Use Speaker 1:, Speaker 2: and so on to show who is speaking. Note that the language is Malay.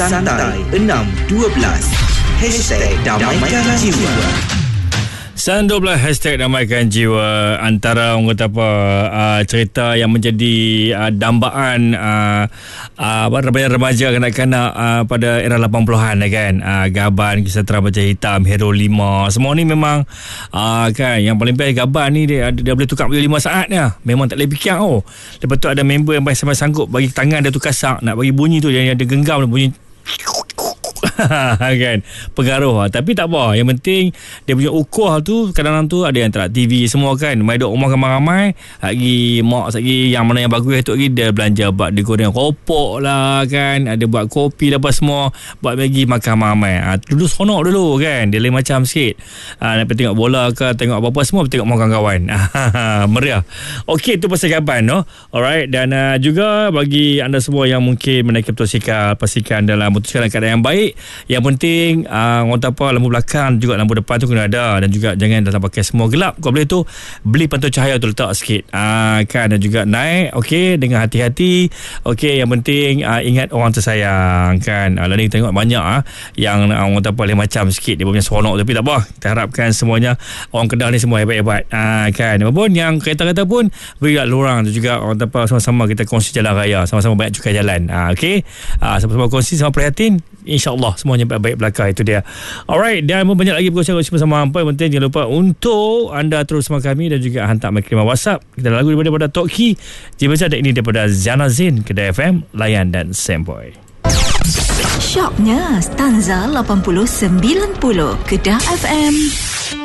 Speaker 1: Santai 612 #Damaikan Jiwa.
Speaker 2: 12 #Damaikan Jiwa. Antara orang kata apa, cerita yang menjadi dambaan remaja kanak-kanak pada era 80-an kan. Gaban, Kisah Baja Hitam, Hero 5, semua ni memang kan, yang paling best Gaban ni dia boleh tukar 5 saat dia. Memang tak boleh fikir Lepas tu ada member yang sampai sanggup bagi tangan dia tu kasak, nak bagi bunyi tu yang ada genggam bunyi kan, pengaruh. Tapi tak apa, yang penting dia punya ukuah tu, kadang-kadang tu ada yang tak TV semua kan, mai duk rumah ramai-ramai lagi, mak lagi yang mana yang bagus tu lagi dia belanja buat, dia goreng ropok lah kan, ada buat kopi lah apa semua, buat bagi makan ramai. Dulu seronok dulu kan, dia lain macam sikit. Nak tengok bola ke, tengok apa-apa semua, tengok makan kawan. Meriah. Okey, tu pasal Gaban no. Alright, dan juga bagi anda semua yang mungkin menaiki motosikal, pastikan dalam motosikal dalam keadaan yang baik. Yang penting orang tak apa, lampu belakang juga lampu depan tu kena ada, dan juga jangan datang pakai semua gelap. Kalau boleh tu beli pantau cahaya tu letak sikit kan, dan juga naik okey dengan hati-hati. Okey, yang penting ingat orang tersayang kan. Lalu tengok banyak yang orang tak apa lain macam sikit, dia punya seronok, tapi tak apa, kita harapkan semuanya orang Kedah ni semua hebat-hebat kan. Apapun yang kereta-kereta pun berilah lorang tu juga, orang tak apa, sama-sama kita kongsi jalan raya, sama-sama banyak cukai jalan. Okey, sama-sama kongsi, sama prihatin, InsyaAllah semuanya baik-baik belakang. Itu dia. Alright, dan banyak lagi perkongsian bersama hampa. Yang penting jangan lupa untuk anda terus bersama kami dan juga hantar kirim WhatsApp. Kita lagu daripada Tok Key. Jika ada ini daripada Zana Zain, Kedah FM, layan dan Samboy.
Speaker 3: Shocknya Stanza 80-90 Kedah FM.